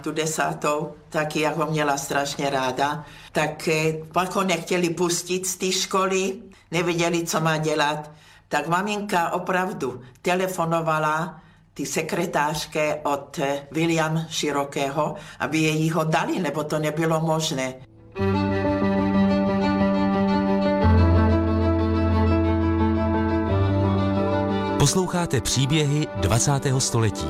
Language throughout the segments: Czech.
tu 10, taky jak ho měla strašně ráda, tak pak ho nechtěli pustit z té školy, nevěděli, co má dělat, tak maminka opravdu telefonovala ty sekretářské od William Širokého, aby jej ho dali, nebo to nebylo možné. Posloucháte příběhy 20. století.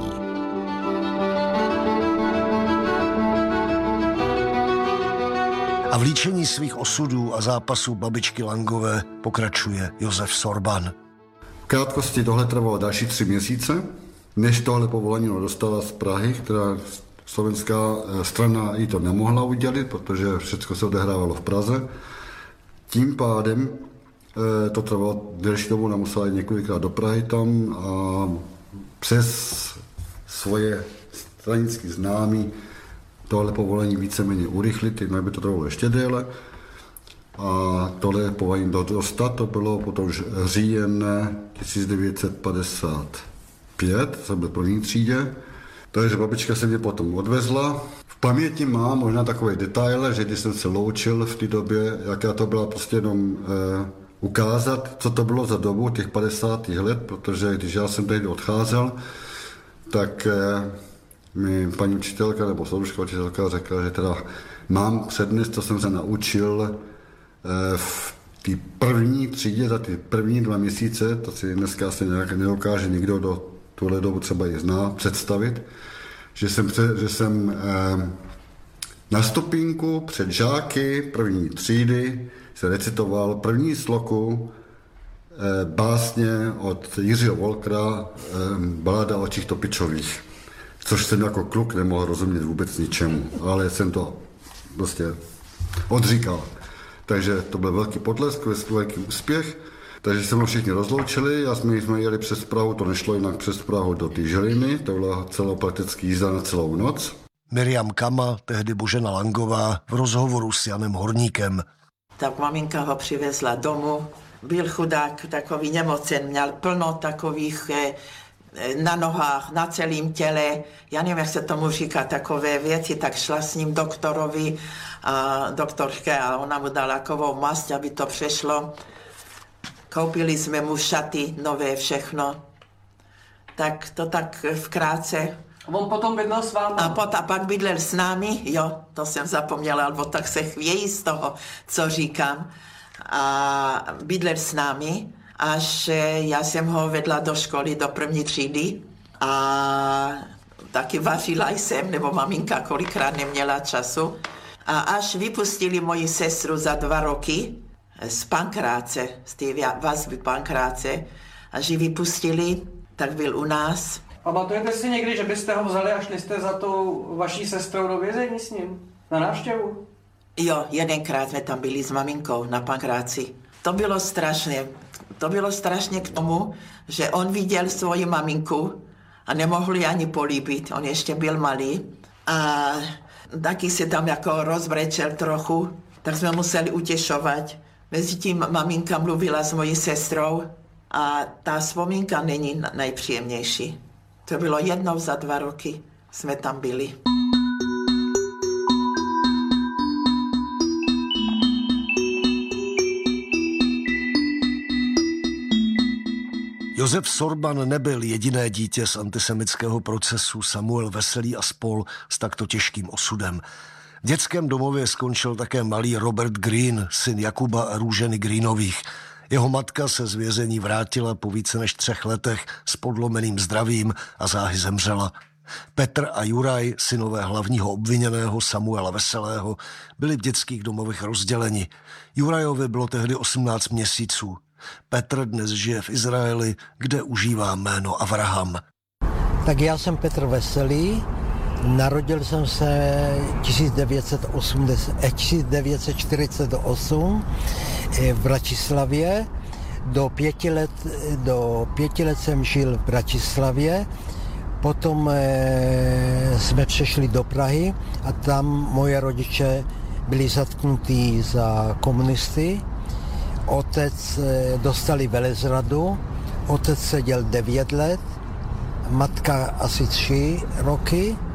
A v líčení svých osudů a zápasů babičky Langové pokračuje Josef Sorban. V krátkosti tohle trvalo další 3 měsíce, než tohle povolení dostala z Prahy, která slovenská strana jí to nemohla udělit, protože všechno se odehrávalo v Praze. Tím pádem to trvalo delší dobu, nemusela jít několikrát do Prahy tam a přes svoje stranické známí tohle povolení víceméně urychlit, jinak by to trvalo ještě déle. A tohle povolení dostat, to bylo potom říjen 1955, jsem byl v první třídě. Takže babička se mě potom odvezla. V paměti mám možná takový detail, že když jsem se loučil v té době, jaká to byla prostě jenom ukázat, co to bylo za dobu těch 50. let, protože když já jsem tady odcházel, tak mi paní učitelka nebo soudružka učitelka řekla, že teda mám přednes, co jsem se naučil v té první třídě za ty první 2 měsíce, to si dneska asi nedokáže nikdo do tuhle dobu třeba i zná, představit, že jsem na stupínku před žáky první třídy se recitoval první sloku básně od Jiřího Wolkera Balada o očích topičových, což jsem jako kluk nemohl rozumět vůbec ničemu, ale jsem to prostě odříkal. Takže to byl velký potlesk, velký úspěch. Takže se mnou všichni rozloučili a jsme jeli přes Prahu, to nešlo jinak přes Prahu do té Žiliny, to byla prakticky jízda na celou noc. Miriam Kama, tehdy Božena Langová, v rozhovoru s Janem Horníkem. Tak maminka ho přivezla domů, byl chudák, takový nemocen, měl plno takových na nohách, na celém těle, já nevím, jak se tomu říká, takové věci, tak šla s ním doktorovi a doktorské a ona mu dala takovou mast, aby to přešlo. Koupili jsme mu šaty, nové, všechno. Tak to tak vkrátce. A on potom bydlel s vámi? A pak bydlel s námi, jo, to jsem zapomněla, alebo tak se chvějí z toho, co říkám. A bydlel s námi, až já jsem ho vedla do školy, do první třídy. A taky vařila jsem, nebo maminka kolikrát neměla času. A až vypustili moji sestru za 2 roky, z Pankráce, z té vazby Pankráce, až ji vypustili, tak byl u nás. Pamatujete si někdy, že byste ho vzali a šli jste za tou vaší sestrou do vězení s ním? Na návštěvu? Jo, jedenkrát jsme tam byli s maminkou na Pankráci. To bylo strašné. To bylo strašně k tomu, že on viděl svoji maminku a nemohl ji ani políbit. On ještě byl malý. A taky se tam jako rozbrečel trochu, tak jsme museli utěšovat. Mezitím maminka mluvila s mojí sestrou a ta vzpomínka není nejpříjemnější. To bylo jednou za 2 roky, jsme tam byli. Josef Sorban nebyl jediné dítě z antisemického procesu Samuel Veselý a spol s takto těžkým osudem. V dětském domově skončil také malý Robert Green, syn Jakuba a Růženy Greenových. Jeho matka se z vězení vrátila po více než 3 letech s podlomeným zdravím a záhy zemřela. Petr a Juraj, synové hlavního obviněného Samuela Veselého, byli v dětských domovech rozděleni. Jurajovi bylo tehdy 18 měsíců. Petr dnes žije v Izraeli, kde užívá jméno Avraham. Tak já jsem Petr Veselý, narodil jsem se 1948 v Bratislavě. Do 5 let jsem žil v Bratislavě, potom jsme přešli do Prahy a tam moje rodiče byli zatknutí za komunisty. Otec dostali velezradu, otec seděl 9 let, matka asi 3 roky